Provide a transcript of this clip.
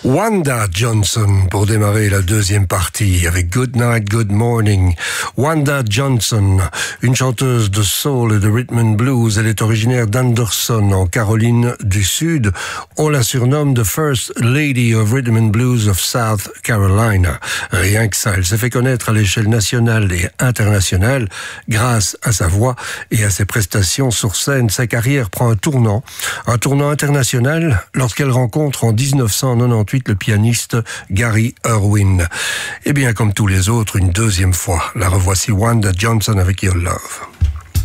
Wanda Johnson pour démarrer la deuxième partie avec Good Night, Good Morning. Wanda Johnson, une chanteuse de soul et de rhythm and blues. Elle est originaire d'Anderson, en Caroline du Sud. On la surnomme The First Lady of Rhythm and Blues of South Carolina. Rien que ça, elle s'est fait connaître à l'échelle nationale et internationale grâce à sa voix et à ses prestations sur scène. Sa carrière prend un tournant international lorsqu'elle rencontre en 1998 le pianiste Gary Irwin. Et bien comme tous les autres, une deuxième fois, la revoici Wanda Johnson avec Your Love.